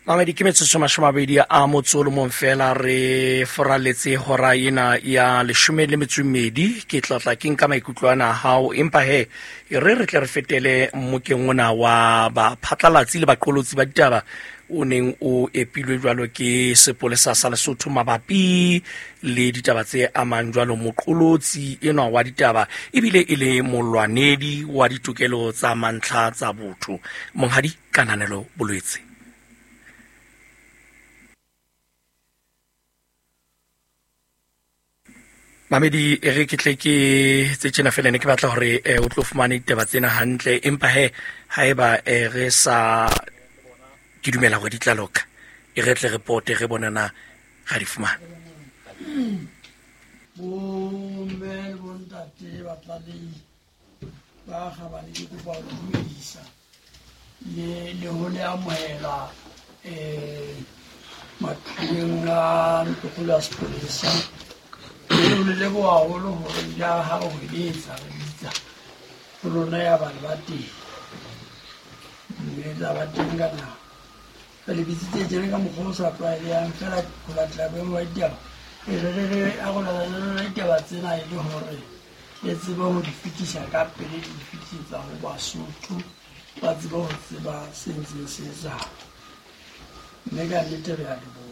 Mamedi ke metsotso mashomabedi a motsolo monfela re foraletse hora ena ya 12 ke tlatla ke nka maikutlwana hao empa he re tle re fetele mmokeng ona wa ba phatlalatsi le baqolotsi ba ditaba o neng o epilwe jwalo ke sepolesa sa Lesotho mabapi le ditaba tse amang jwalo moqolotsi enwa wa ditaba ebile e le molwanedi wa ditokelo tsa mantlha tsa botho Monghadi Kananelo Bolwetse. Mamedi re ke tle ke tse tsena fela ne ke batla hore o tlo fumane ditaba tsena hantle empa he haeba re sa ke dumela hore di tla loka re tle reporte re bonana ga di fumana Bomme bontate ba tlale ba khabane di go ba dumedisa le ho le amohela matleng a ntokolo ya sepolesa le go a holo hore ja ha o ditsa rona ya bana ba teng le ba teng kana le bizite jere ka mokgwa sa tlwaele yang fela go batla be mo dia re a go la dia ba tsena ile hore le tsebe ho di fitisa ka pele di fitisa ho Basotho ba tsebe ho tseba sentse se sa mega little ya